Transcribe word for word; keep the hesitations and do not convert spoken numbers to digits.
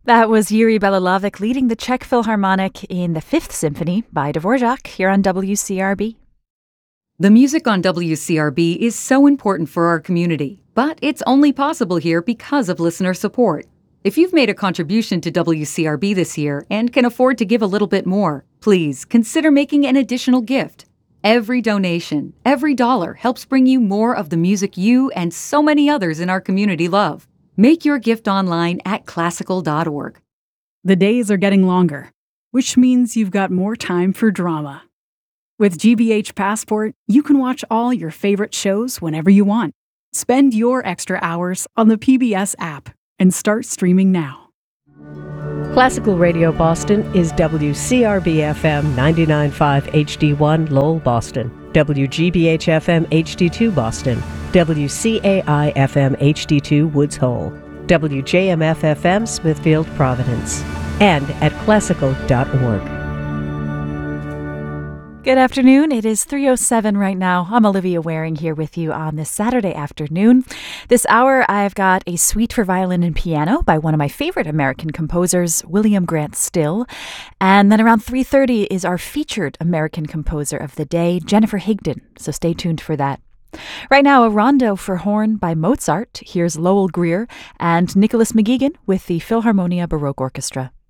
That was Yuri Belalovic leading the Czech Philharmonic in the Fifth Symphony by Dvorak here on W C R B. The music on W C R B is so important for our community, but it's only possible here because of listener support. If you've made a contribution to W C R B this year and can afford to give a little bit more, please consider making an additional gift. Every donation, every dollar helps bring you more of the music you and so many others in our community love. Make your gift online at classical dot org. The days are getting longer, which means you've got more time for drama. With G B H Passport, you can watch all your favorite shows whenever you want. Spend your extra hours on the P B S app and start streaming now. Classical Radio Boston is W C R B F M ninety-nine point five H D one Lowell, Boston, W G B H F M H D two Boston, W C A I F M H D two Woods Hole, W J M F F M Smithfield, Providence, and at classical dot org. Good afternoon. It is three oh seven right now. I'm Olivia Waring here with you on this Saturday afternoon. This hour, I've got a suite for violin and piano by one of my favorite American composers, William Grant Still. And then around three thirty is our featured American composer of the day, Jennifer Higdon. So stay tuned for that. Right now, a rondo for horn by Mozart. Here's Lowell Greer and Nicholas McGeegan with the Philharmonia Baroque Orchestra.